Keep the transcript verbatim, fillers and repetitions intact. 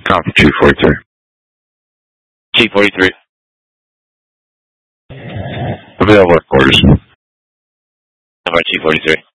Copy, Chief forty-three. Chief forty-three. Available at quarters. How about Chief forty-three?